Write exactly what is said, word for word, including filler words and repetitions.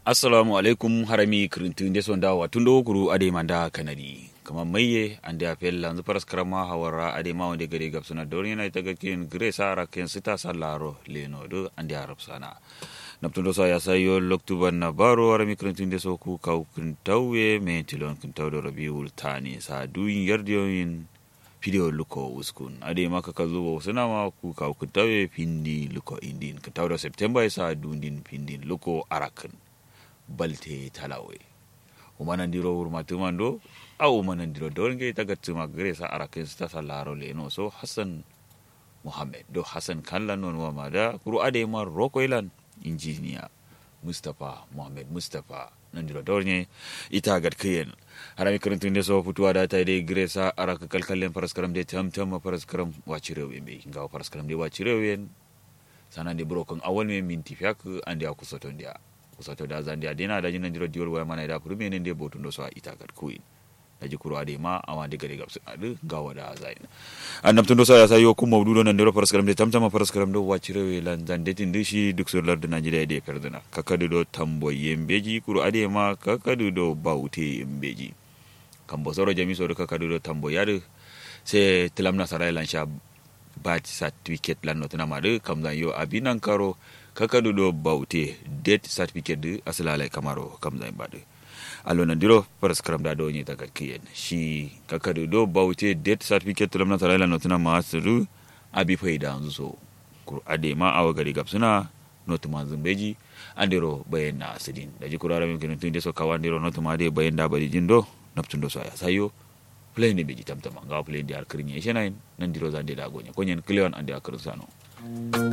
Assalamu alaikum harami kirintun de sonda watundo kuru ade manda kanadi kama maye ande apel lanzu paras krama hawara ade ma wonde gade gapsuna dori na itaga kin gresa ara ken sita salaro leno do ande arab sana naptundo sa ya sayo loktuban na baro harami kirintun de soku kau kintawe me tilon kintaw do rabiul tani sa duin yardiyoin video luko uskun ade maka kazuwa suna ma ku kau kintawe pindi luko indin kintaw do september sa dundin pindin luko arakan balte talawe umanandiro urmatumando au umanandiro dornge tagatsuma gresa arakin sta salaro leno so Hassan Muhammad do Hassan kallan non wamada kuru ade mar rokoilan engineer Mustafa Muhammad Mustafa nandiro dornge ita gad kiyen harami kurintun de so futuwa da ta de gresa araka kalkallen paraskaram de tamtam paraskaram wachirewe be ngaw paraskaram de wachirewe sanande brokon awal me minti fiak ande akusoton dia kusato da zandia dina da jinan jiro diol waya mana da kurme ne de botundo so ita gad kuin da jikuru ade ma awa de gade gabsu adu gawa da zain annabtundo so ya sayo ku mawdudo nan dero paraskaram de tamtama paraskaram do wachirewe lan zandetin dishi duk sur lardu najeriya de perdana kakadu do tambo yembeji kuru ade ma kakadu do baute yembeji kambo soro jami so do kakadu do tambo yadu se tilamna sarai lan sha bat certificate lan notana madu kamzan yo abinan karo kakadu do baute death certificate de asalala kamaro kamzan badu alona diro paraskaram da do ni tagat kiyen shi kakadu do baute death certificate lamna sarai lan notana masu abi faida so kur ade ma awa gari gapsuna notuma zumbeji andiro bayena asidin da jikurara min kin tunde so kawandiro notuma de bayenda bari jindo naptundo so ya sayo play ne beji tamtama ga play di alkrinye shenain nan diro zande da gonya konyen cleon ande akarsano